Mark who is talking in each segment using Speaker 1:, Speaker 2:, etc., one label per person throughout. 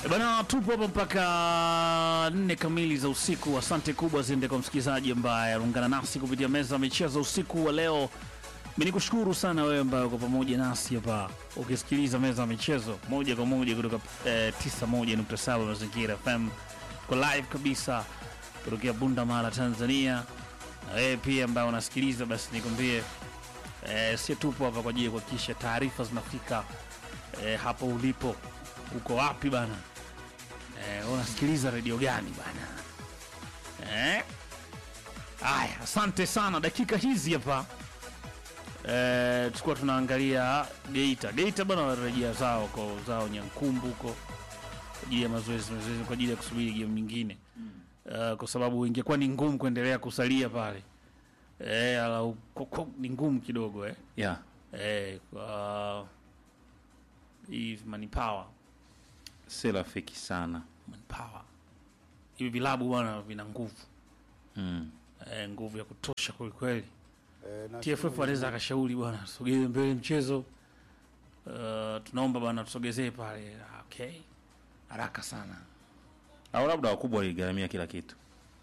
Speaker 1: Bana, tupo hapa mpaka 4 kamili za usiku. Asante kubwa ziende kwa msikilizaji ambaye anaungana nasi kupitia meza ya michezo usiku wa leo. Mimi nikushukuru sana wewe ambaye uko pamoja nasi hapa ukisikiliza meza ya michezo moja kwa moja kutoka 91.7 Mazingira FM kwa live kabisa kutoka Bunda Mara, Tanzania. Na wewe pia ambaye unasikiliza, basi nikwambie si tupo hapa kwa ajili ya kuhakikisha taarifa zinafika hapo ulipo. Uko wapi bana? Unasikiliza radio gani bana? Aya, asante sana. Dakika hizi hapa tulikuwa tunaangalia Geita bana, warejea zao Nyankumbu huko kwa ajili ya mazoezi kwa ajili ya kusubiri game nyingine. Kwa sababu ingekuwa ni ngumu kuendelea kusalia pale. Ni ngumu kidogo
Speaker 2: Yeah.
Speaker 1: Kwa Manpower.
Speaker 2: Si rafiki sana.
Speaker 1: Manpower. Hivi vilabu bwana vina nguvu.
Speaker 2: Mm.
Speaker 1: Nguvu ya kutosha kwa kweli. TFF anaweza akashauri bwana sogeze mbele mchezo. Tunaomba bwana tusogezee pale. Okay. Haraka sana.
Speaker 2: Au labda wakubwa waligharamia kila kitu.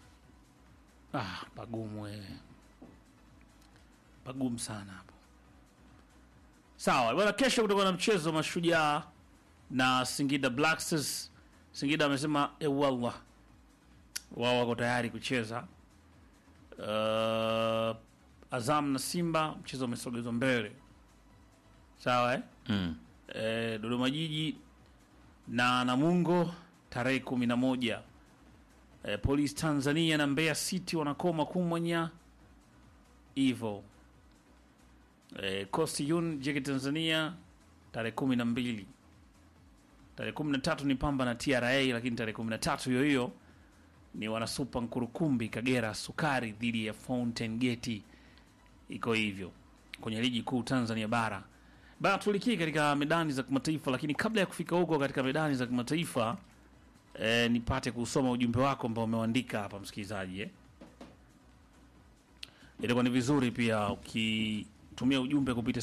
Speaker 1: Pagumu sana hapo. Sawa, bwana, kesho kutakuwa na mchezo Mashujaa na Singida Black Stars. Singida amesema wallah wao wako tayari kucheza. Azam na Simba mchezo umesogezwa mbele. Sawa Dodoma Jiji na Namungo tarehe 11. Police Tanzania na Mbeya City wanakoma kumwanya hivyo. Coast Union JK Tanzania tarehe 12. Tarehe 13 ni Pamba na TRA, lakini tarehe 13 hiyo ni wana Super Nkurukumbi Kagera Sukari dhidi ya Fountain Gate. Iko hivyo kwenye ligi kuu Tanzania bara. Bana, tulikie katika medani za kimataifa, lakini kabla ya kufika huko katika medani za kimataifa nipate kusoma ujumbe wako ambao umeandika hapa msikilizaji. Itakuwa ni vizuri pia ukitumia ujumbe kupita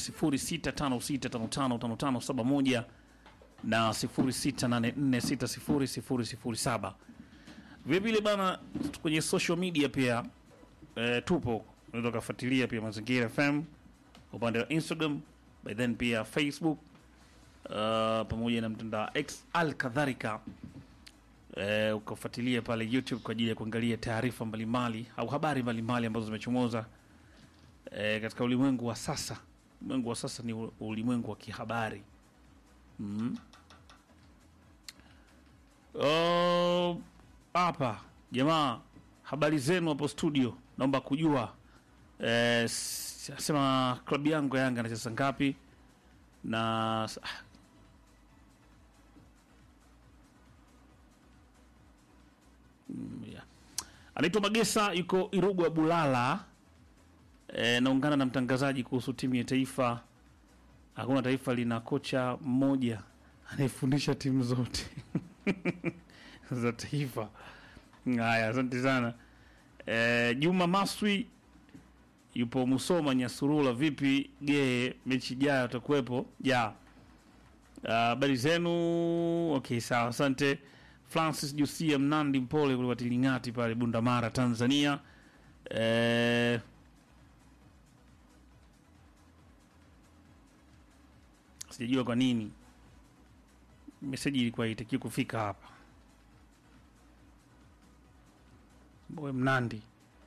Speaker 1: 0656555571 na 0684600007. Vile bana, kwenye social media pia tupo, unaweza kufuatilia pia Mazingira FM upande wa Instagram, by then pia Facebook pamoja na mtandao X al-kadhalika. Ukafuatilia pale YouTube kwa ajili ya kuangalia taarifa mbalimbali au habari mbalimbali ambazo zimechomoza katika ulimwengu wa sasa. Ulimwengu wa sasa ni ulimwengu wa kihabari. Hapa jamaa, habari zenu hapo studio, naomba kujua sema klabu yangu ya Yanga anacheza ngapi na anaitwa Magesa, yuko Irugwa Bulala. Naungana na mtangazaji kuhusu timu ya taifa. Hakuna taifa lina kocha mmoja anayefundisha timu zote za taifa. Haya, asante sana. Juma Maswi yupo Musoma Nyasurula. Vipi mechi ijayo utakuwepo? Habari zenu? Okay, sawa, asante. Francis Jusia Mnandi Mpole kutoka Tilingati pale Bunda Mara, Tanzania. Sijajua kwa nini message ilikuwa haitaki kufika hapa. Boy Mnandi.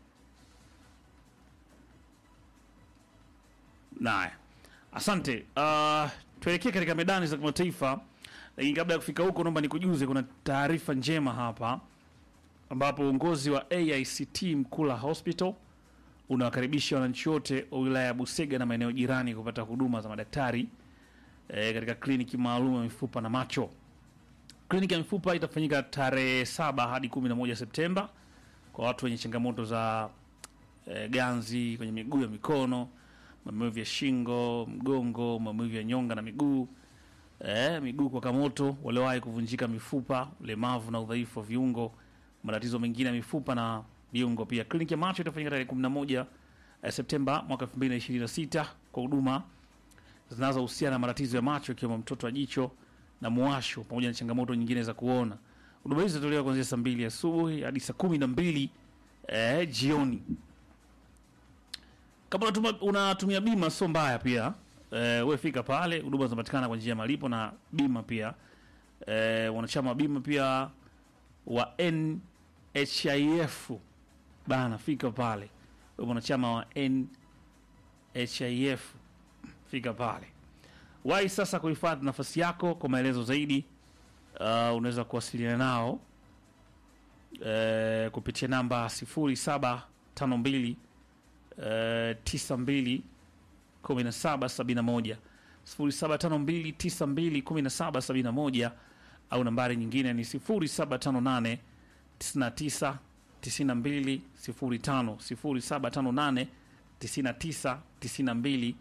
Speaker 1: Nae. Asante. Tuelekee katika medani za kimataifa. Lakini kabla ya kufika huko, naomba nikujuze kuna taarifa njema hapa, ambapo uongozi wa AICT Mkula Hospital unawakaribisha wananchi wote wa wilaya ya Busega na maeneo jirani kupata huduma za madaktari katika kliniki maalum ya mifupa na macho. Kliniki ya mifupa itafanyika tarehe 7 hadi 11 Septemba kwa watu wenye changamoto za ganzi kwenye miguu ya mikono, maumivu ya shingo, mgongo, maumivu ya nyonga na miguu. Miguu kwa kamoto, waliowahi kuvunjika mifupa, ulemavu na udhaifu wa viungo, matatizo mengine ya mifupa na viungo pia. Kliniki ya macho itafanyika tarehe 11 Septemba mwaka 2026 kwa huduma zinazohusiana na matatizo ya macho ikiwemo mtoto wa jicho, na muwasho pamoja na changamoto nyingine za kuona. Huduma hizi zitatolewa kuanzia saa 2 asubuhi hadi saa 12 jioni. Kama unatumia bima sio mbaya pia. Wewe fika pale, huduma zinapatikana kwa njia ya malipo na bima pia. Wanachama wa bima pia wa NHIF bana, fika pale. Wewe mwanachama wa NHIF fika pale. Wahi sasa kuhifadhi nafasi yako. Kwa maelezo zaidi unaweza kuwasiliana nao kupitia namba 0752 92 1771 0752 92 1771 au nambari nyingine ni 0758 99 92 05 0758 99 92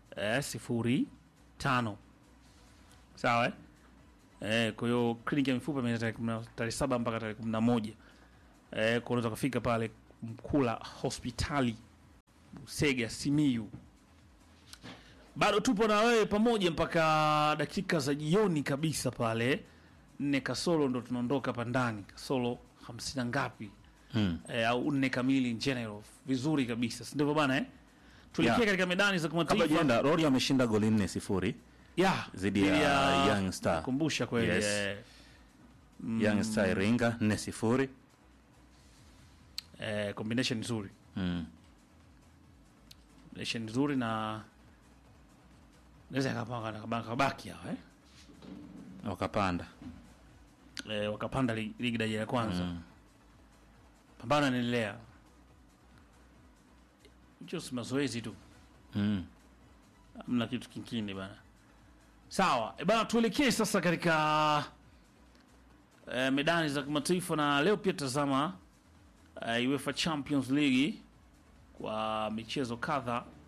Speaker 1: 05. Sawa kwa hiyo kliniki ya mifupa imeanza tarehe 7 mpaka tarehe 11. Kwa unaweza kufika pale Mkula Hospitali Busega Simiyu. Bado tupo na wewe pamoja mpaka dakika za jioni kabisa pale 4 kasoro ndo tunaondoka hapa ndani. Kasoro 50 ngapi? Au 4 kamili in general. Vizuri kabisa. Si ndivyo bana Tulikia katika medani za kimataifa.
Speaker 2: Kabla jenda Rory ameshinda goli 4-0. Zidi ya Young Star.
Speaker 1: Kumbusha kweli
Speaker 2: Young Star Iringa 4-0.
Speaker 1: Combination nzuri. Combination nzuri na naweza kabaki hao
Speaker 2: Wakapanda.
Speaker 1: Wakapanda ligi daraja la kwanza. Pambano inaendelea. Just mazoezi tu. Hamna kitu kingine bana. Sawa. Bana tuelekee sasa katika medani za kimataifa na leo pia tazama UEFA Champions League kwa michezo kadha